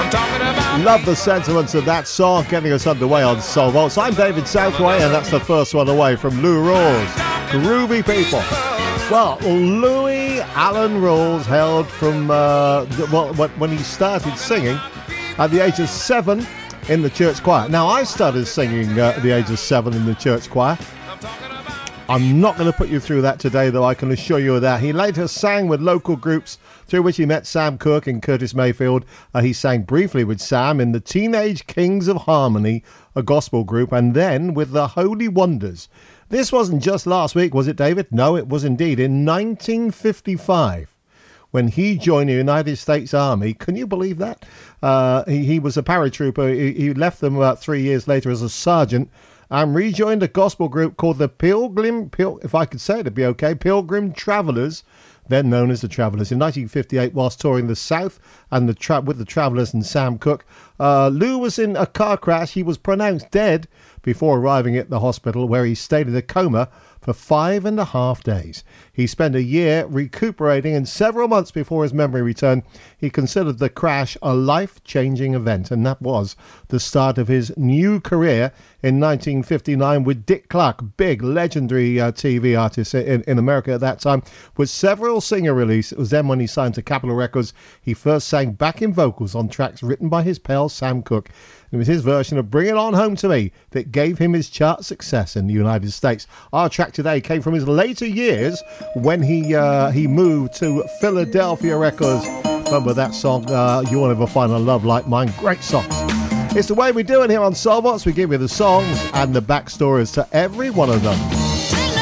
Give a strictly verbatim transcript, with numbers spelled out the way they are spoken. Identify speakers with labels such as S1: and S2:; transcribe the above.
S1: Love the sentiments of that song getting us underway on Soul Vaults. I'm David Southway, and that's the first one away from Lou Rawls. Groovy people. Well, Louis Alan Rawls hailed from uh, well, when he started singing at the age of seven in the church choir. Now, I started singing uh, at the age of seven in the church choir. I'm not going to put you through that today, though I can assure you of that. He later sang with local groups through which he met Sam Cooke and Curtis Mayfield. Uh, he sang briefly with Sam in the Teenage Kings of Harmony, a gospel group, and then with the Holy Wonders. This wasn't just last week, was it, David? No, it was indeed in nineteen fifty-five. When he joined the United States Army. Can you believe that? Uh, he, he was a paratrooper. He, he left them about three years later as a sergeant and rejoined a gospel group called the Pilgrim, Pil, if I could say it, it'd be okay, Pilgrim Travelers, then known as the Travelers. In nineteen fifty-eight, whilst touring the South and the tra- with the Travelers and Sam Cooke, uh, Lou was in a car crash. He was pronounced dead before arriving at the hospital, where he stayed in a coma for five and a half days. He spent a year recuperating, and several months before his memory returned, he considered the crash a life-changing event, and that was the start of his new career in nineteen fifty-nine with Dick Clark, big legendary uh, T V artist in, in America at that time, with several singer releases. It was then when he signed to Capitol Records. He first sang backing vocals on tracks written by his pal Sam Cooke. It was his version of Bring It On Home to Me that gave him his chart success in the United States. Our track today came from his later years when he uh, he moved to Philadelphia Records. Remember that song, uh, You Won't Ever Find a Love Like Mine? Great songs. It's the way we do it here on Soul Vaults. We give you the songs and the backstories to every one of them.